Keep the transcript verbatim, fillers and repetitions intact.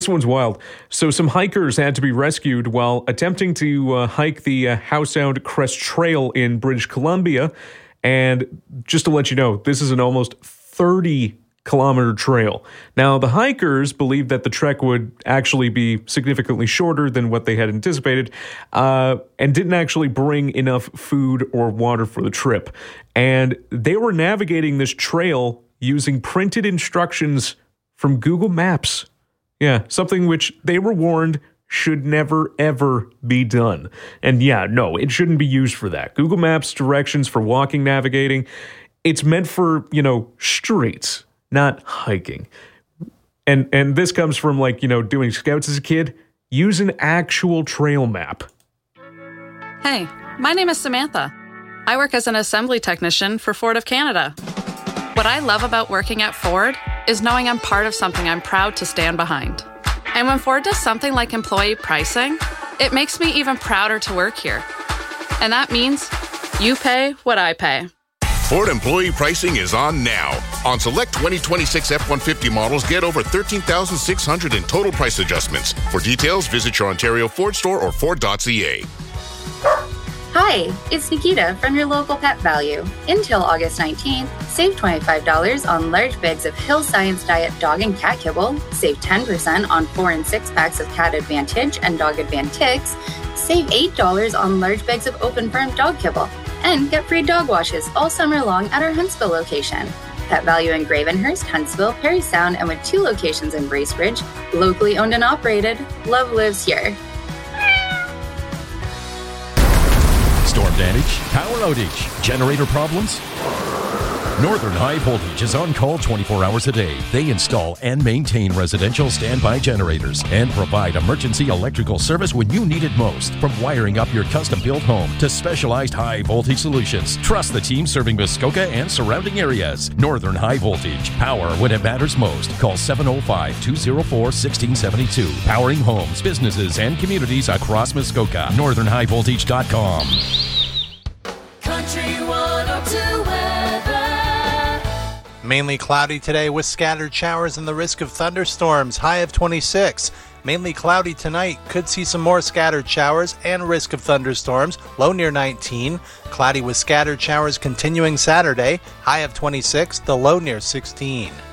This one's wild. So some hikers had to be rescued while attempting to uh, hike the uh, Howsound Crest Trail in British Columbia. And just to let you know, this is an almost thirty kilometer trail. Now, the hikers believed that the trek would actually be significantly shorter than what they had anticipated, uh, and didn't actually bring enough food or water for the trip. And they were navigating this trail using printed instructions from Google Maps. Yeah, something which they were warned should never, ever be done. And yeah, no, it shouldn't be used for that. Google Maps directions for walking, navigating, it's meant for, you know, streets, not hiking. And and this comes from, like, you know, doing scouts as a kid. Use an actual trail map. Hey, my name is Samantha. I work as an assembly technician for Ford of Canada. What I love about working at Ford is knowing I'm part of something I'm proud to stand behind. And when Ford does something like employee pricing, it makes me even prouder to work here. And that means you pay what I pay. Ford employee pricing is on now. On select twenty twenty-six F one fifty models, get over thirteen thousand six hundred dollars in total price adjustments. For details, visit your Ontario Ford store or Ford dot C A. Hi, it's Nikita from your local Pet Value. Until August nineteenth, save twenty-five dollars on large bags of Hill Science Diet dog and cat kibble, save ten percent on four and six packs of Cat Advantage and Dog Advantix, save eight dollars on large bags of Open Farm dog kibble, and get free dog washes all summer long at our Huntsville location. Pet Value in Gravenhurst, Huntsville, Parry Sound, and with two locations in Bracebridge, locally owned and operated, love lives here. Storm damage, power outage, generator problems? Northern High Voltage is on call twenty-four hours a day. They install and maintain residential standby generators and provide emergency electrical service when you need it most. From wiring up your custom-built home to specialized high-voltage solutions, trust the team serving Muskoka and surrounding areas. Northern High Voltage. Power when it matters most. Call seven oh five, two oh four, one six seven two. Powering homes, businesses, and communities across Muskoka. northern high voltage dot com. Country one oh two weather. Mainly cloudy today with scattered showers and the risk of thunderstorms. High of twenty-six. Mainly cloudy tonight. Could see some more scattered showers and risk of thunderstorms. Low near nineteen. Cloudy with scattered showers continuing Saturday. High of twenty-six. The low near sixteen.